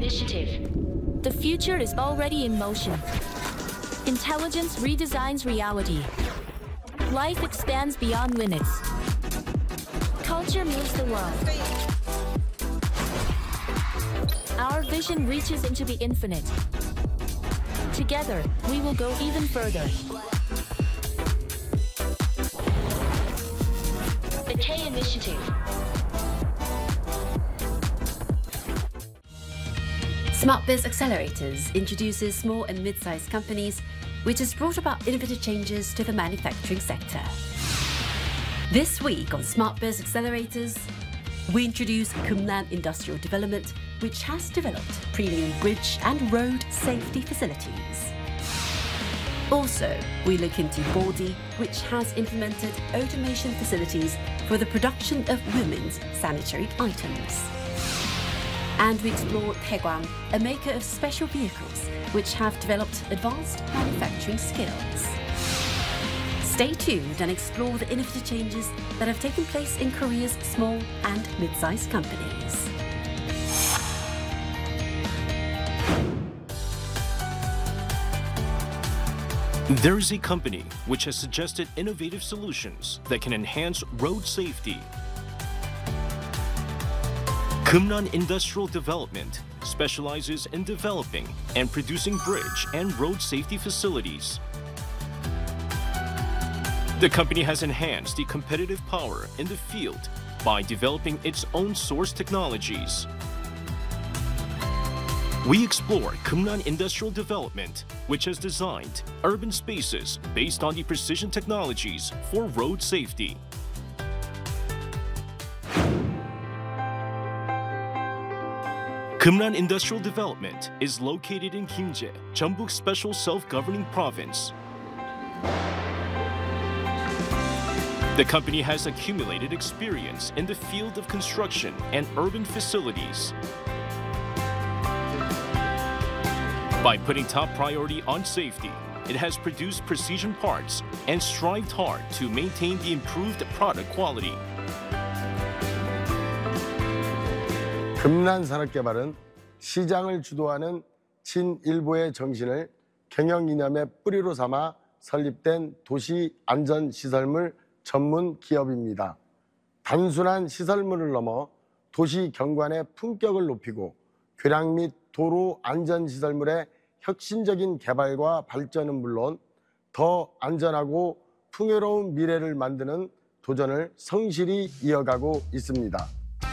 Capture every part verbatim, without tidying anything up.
initiative. The future is already in motion. Intelligence redesigns reality. Life expands beyond limits. Culture moves the world. Our vision reaches into the infinite. Together, we will go even further. The K Initiative. SmartBiz Accelerators introduces small and mid-sized companies, which has brought about innovative changes to the manufacturing sector. This week on SmartBiz Accelerators, we introduce Kumnan Industrial Development, which has developed premium bridge and road safety facilities. Also, we look into Baldi, which has implemented automation facilities for the production of women's sanitary items. And we explore Taegwang, a maker of special vehicles, which have developed advanced manufacturing skills. Stay tuned and explore the innovative changes that have taken place in Korea's small and mid-sized companies. There is a company which has suggested innovative solutions that can enhance road safety. Kumnan Industrial Development specializes in developing and producing bridge and road safety facilities. The company has enhanced the competitive power in the field by developing its own source technologies. We explore Kumnan Industrial Development, which has designed urban spaces based on the precision technologies for road safety. Kumnan Industrial Development is located in Kimje, Jeonbuk Special Self-Governing Province. The company has accumulated experience in the field of construction and urban facilities. By putting top priority on safety, it has produced precision parts and strived hard to maintain the improved product quality. 금난산업개발은 시장을 주도하는 친일보의 정신을 경영 이념의 뿌리로 삼아 설립된 도시 안전시설물 전문 기업입니다. 단순한 시설물을 넘어 도시 경관의 품격을 높이고 교량 및 도로 안전시설물의 혁신적인 개발과 발전은 물론 더 안전하고 풍요로운 미래를 만드는 도전을 성실히 이어가고 있습니다.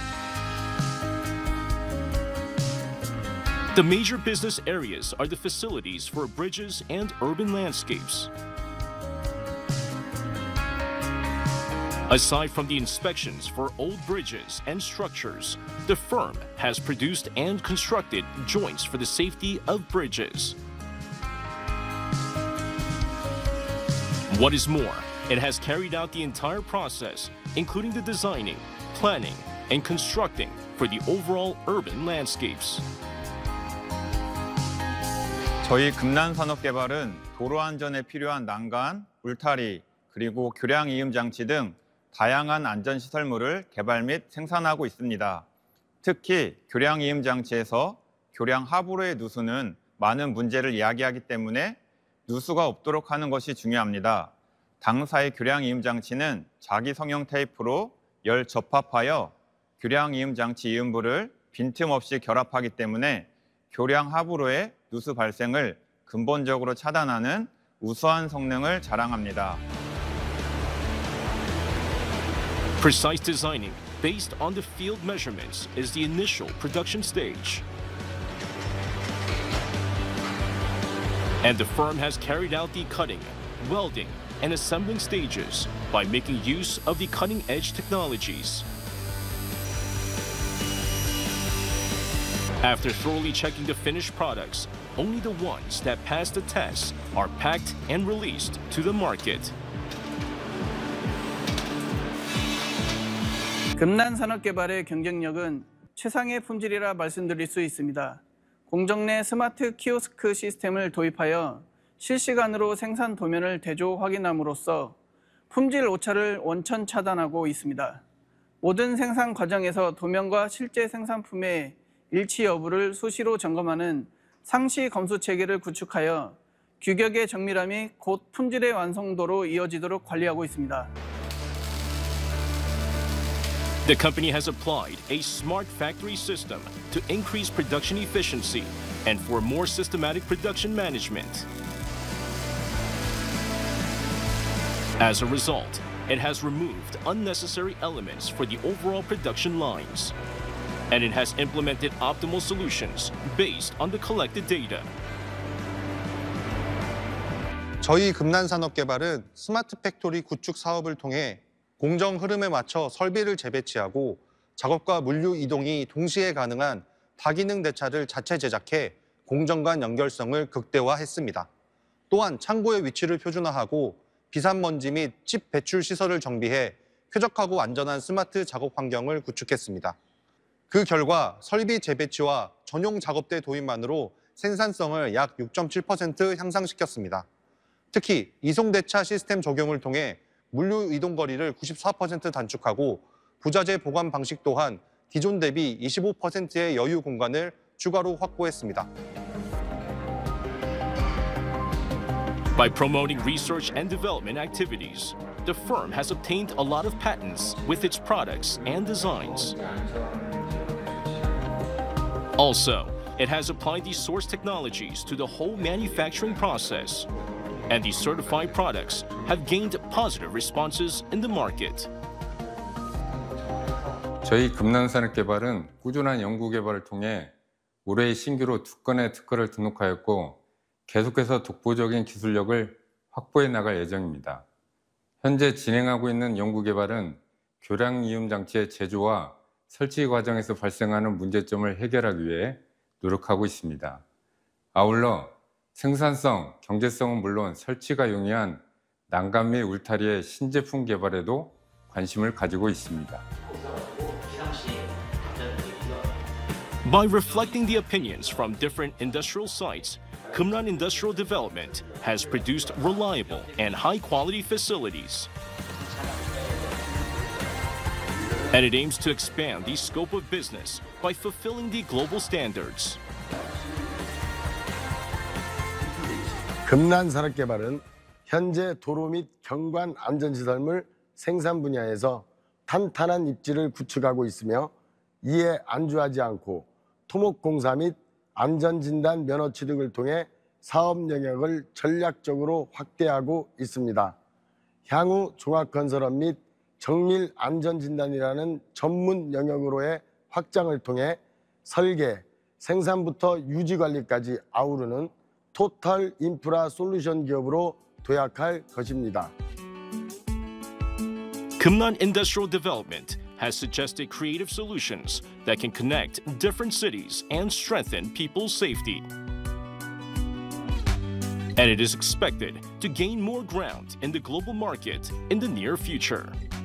The major business areas are the facilities for bridges and urban landscapes. Aside from the inspections for old bridges and structures, the firm has produced and constructed joints for the safety of bridges. What is more, it has carried out the entire process, including the designing, planning, and constructing for the overall urban landscapes. 저희 금난산업개발은 도로 안전에 필요한 난간, 울타리, 그리고 교량 이음 장치 등 다양한 안전시설물을 개발 및 생산하고 있습니다. 특히 교량 이음 장치에서 교량 하부로의 누수는 많은 문제를 야기하기 때문에 누수가 없도록 하는 것이 중요합니다. 당사의 교량 이음 장치는 자기 성형 테이프로 열 접합하여 교량 이음 장치 이음부를 빈틈없이 결합하기 때문에 교량 하부로의 누수 발생을 근본적으로 차단하는 우수한 성능을 자랑합니다. Precise designing based on the field measurements is the initial production stage. And the firm has carried out the cutting, welding, and assembling stages by making use of the cutting-edge technologies. After thoroughly checking the finished products, only the ones that pass the tests are packed and released to the market. 금난산업개발의 경쟁력은 최상의 품질이라 말씀드릴 수 있습니다. 공정 내 스마트 키오스크 시스템을 도입하여 실시간으로 생산 도면을 대조 확인함으로써 품질 오차를 원천 차단하고 있습니다. 모든 생산 과정에서 도면과 실제 생산품의 일치 여부를 수시로 점검하는 상시 검수 체계를 구축하여 규격의 정밀함이 곧 품질의 완성도로 이어지도록 관리하고 있습니다. The company has applied a smart factory system to increase production efficiency and for more systematic production management. As a result, it has removed unnecessary elements for the overall production lines, and it has implemented optimal solutions based on the collected data. 저희 금난산업개발은 스마트 팩토리 구축 사업을 통해 공정 흐름에 맞춰 설비를 재배치하고 작업과 물류 이동이 동시에 가능한 다기능 대차를 자체 제작해 공정 간 연결성을 극대화했습니다. 또한 창고의 위치를 표준화하고 비산먼지 및 칩 배출 시설을 정비해 쾌적하고 안전한 스마트 작업 환경을 구축했습니다. 그 결과 설비 재배치와 전용 작업대 도입만으로 생산성을 약 육 점 칠 퍼센트 향상시켰습니다. 특히 이송대차 시스템 적용을 통해 물류 이동 거리를 구십사 퍼센트 단축하고 부자재 보관 방식 또한 기존 대비 이십오 퍼센트의 여유 공간을 추가로 확보했습니다. By promoting research and development activities, the firm has obtained a lot of patents with its products and designs. Also, it has applied these source technologies to the whole manufacturing process, and these certified products have gained positive responses in the market. 저희 금난산업개발은 꾸준한 연구개발을 통해 올해 신규로 두 건의 특허를 등록하였고 계속해서 독보적인 기술력을 확보해 나갈 예정입니다. 현재 진행하고 있는 연구개발은 교량 이음 장치의 제조와 설치 과정에서 발생하는 문제점을 해결하기 위해 노력하고 있습니다. 아울러 생산성, 경제성은 물론 설치가 용이한 난간 및 울타리의 신제품 개발에도 관심을 가지고 있습니다. By reflecting the opinions from different industrial sites, Kumran Industrial Development has produced reliable and high-quality facilities. And it aims to expand the scope of business by fulfilling the global standards. 금난산업개발은 현재 도로 및 경관 안전시설물 생산 분야에서 탄탄한 입지를 구축하고 있으며 이에 안주하지 않고 토목공사 및 안전진단 면허 취득을 통해 사업 영역을 전략적으로 확대하고 있습니다. 향후 종합건설업 및 정밀 안전진단이라는 전문 영역으로의 확장을 통해 설계, 생산부터 유지관리까지 아우르는 토탈 인프라 솔루션 기업으로 도약할 것입니다. Kumran Industrial Development has suggested creative solutions that can connect different cities and strengthen people's safety. And it is expected to gain more ground in the global market in the near future.